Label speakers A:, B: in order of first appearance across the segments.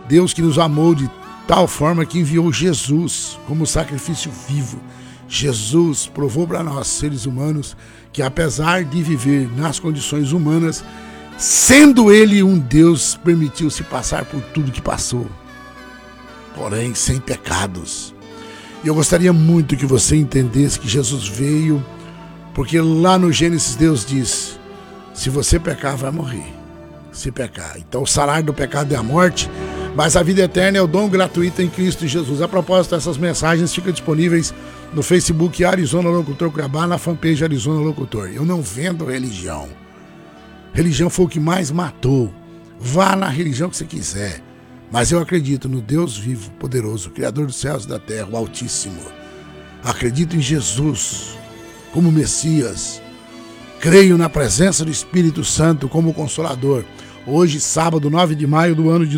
A: Deus que nos amou de tal forma que enviou Jesus como sacrifício vivo. Jesus provou para nós, seres humanos, que apesar de viver nas condições humanas, sendo ele um Deus, permitiu-se passar por tudo que passou, porém sem pecados. E eu gostaria muito que você entendesse que Jesus veio, porque lá no Gênesis Deus diz: se você pecar, vai morrer. Se pecar. Então o salário do pecado é a morte, mas a vida eterna é o dom gratuito em Cristo Jesus. A propósito, essas mensagens ficam disponíveis no Facebook Arizona Locutor Cuiabá, na fanpage Arizona Locutor. Eu não vendo religião. Religião foi o que mais matou. Vá na religião que você quiser. Mas eu acredito no Deus vivo, poderoso, Criador dos céus e da terra, o Altíssimo. Acredito em Jesus como Messias. Creio na presença do Espírito Santo como Consolador. Hoje, sábado, 9 de maio do ano de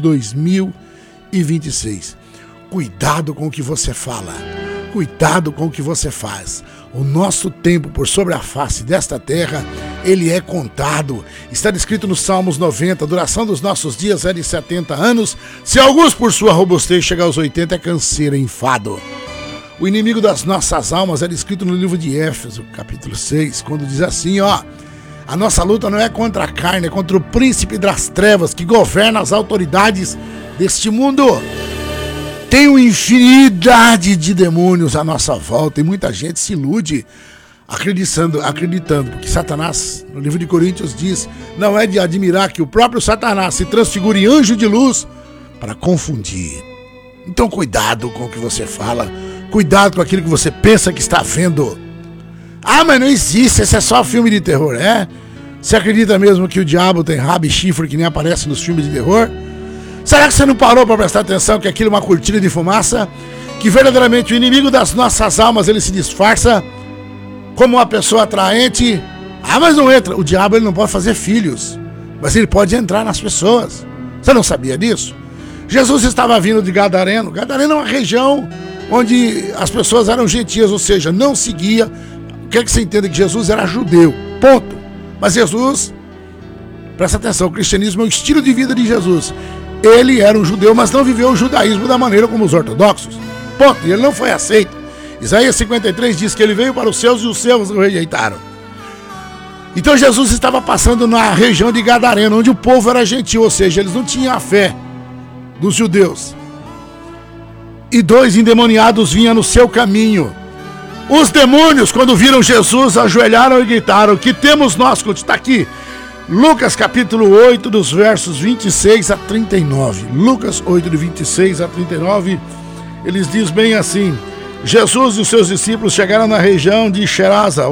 A: 2026. Cuidado com o que você fala. Cuidado com o que você faz. O nosso tempo por sobre a face desta terra, ele é contado. Está descrito nos Salmos 90, a duração dos nossos dias é de 70 anos. Se alguns por sua robustez chegam aos 80, é canseira e enfado. O inimigo das nossas almas é descrito no livro de Éfeso, capítulo 6, quando diz assim, ó: a nossa luta não é contra a carne, é contra o príncipe das trevas que governa as autoridades deste mundo. Tem uma infinidade de demônios à nossa volta e muita gente se ilude acreditando, porque Satanás, no livro de Coríntios, diz: não é de admirar que o próprio Satanás se transfigure em anjo de luz para confundir. Então cuidado com o que você fala, cuidado com aquilo que você pensa que está vendo. Ah, mas não existe, esse é só filme de terror, é? Você acredita mesmo que o diabo tem rabo e chifre que nem aparece nos filmes de terror? Será que você não parou para prestar atenção que aquilo é uma cortina de fumaça? Que verdadeiramente o inimigo das nossas almas, ele se disfarça como uma pessoa atraente. Ah, mas não entra. O diabo, ele não pode fazer filhos, mas ele pode entrar nas pessoas. Você não sabia disso? Jesus estava vindo de Gadareno. Gadareno é uma região onde as pessoas eram gentias, ou seja, não seguia. Quer que você entenda que Jesus era judeu, ponto. Mas Jesus, presta atenção, o cristianismo é o estilo de vida de Jesus. Ele era um judeu, mas não viveu o judaísmo da maneira como os ortodoxos, ponto. E ele não foi aceito. Isaías 53 diz que ele veio para os seus e os seus o rejeitaram. Então Jesus estava passando na região de Gadareno, onde o povo era gentil, ou seja, eles não tinham a fé dos judeus. E 2 endemoniados vinham no seu caminho. Os demônios, quando viram Jesus, ajoelharam e gritaram: que temos nós? Está aqui, Lucas capítulo 8, dos versos 26 a 39. Lucas 8, de 26 a 39, eles dizem bem assim: Jesus e os seus discípulos chegaram na região de Gerasa,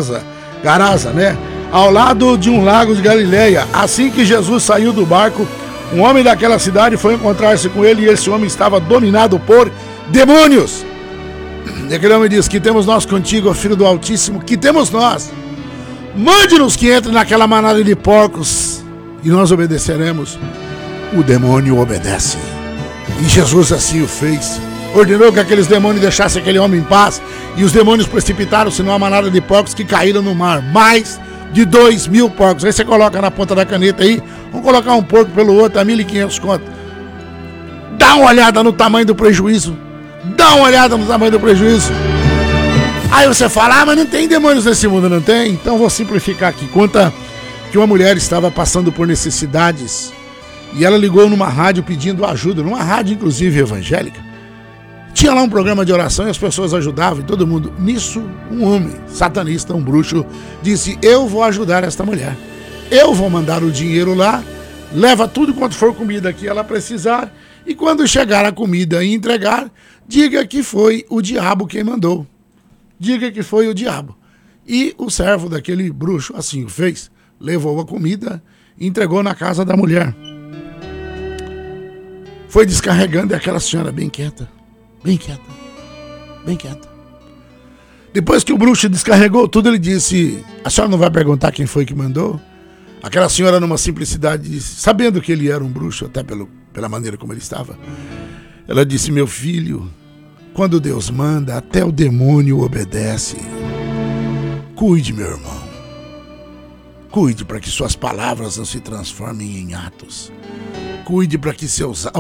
A: né? Ao lado de um lago de Galileia. Assim que Jesus saiu do barco, um homem daquela cidade foi encontrar-se com ele, e esse homem estava dominado por demônios. E aquele homem diz: que temos nós contigo, ó Filho do Altíssimo? Que temos nós? Mande-nos que entre naquela manada de porcos e nós obedeceremos. O demônio obedece. E Jesus assim o fez. Ordenou que aqueles demônios deixassem aquele homem em paz, e os demônios precipitaram-se numa manada de porcos que caíram no mar. Mais de 2.000 porcos. Aí você coloca na ponta da caneta aí, vamos colocar um porco pelo outro a 1.500 conto. Dá uma olhada no tamanho do prejuízo. Dá uma olhada no tamanho do prejuízo. Aí você fala: ah, mas não tem demônios nesse mundo, não tem? Então vou simplificar aqui. Conta que uma mulher estava passando por necessidades e ela ligou numa rádio pedindo ajuda, numa rádio inclusive evangélica. Tinha lá um programa de oração e as pessoas ajudavam e todo mundo. Nisso, um homem satanista, um bruxo, disse: eu vou ajudar esta mulher. Eu vou mandar o dinheiro lá, leva tudo quanto for comida que ela precisar, e quando chegar a comida e entregar, diga que foi o diabo quem mandou. Diga que foi o diabo. E o servo daquele bruxo assim o fez. Levou a comida e entregou na casa da mulher. Foi descarregando, e aquela senhora bem quieta. Bem quieta. Bem quieta. Depois que o bruxo descarregou tudo, ele disse: a senhora não vai perguntar quem foi que mandou? Aquela senhora, numa simplicidade, disse, sabendo que ele era um bruxo, até pela maneira como ele estava, ela disse: meu filho, quando Deus manda, até o demônio obedece. Cuide, meu irmão. Cuide para que suas palavras não se transformem em atos. Cuide para que seus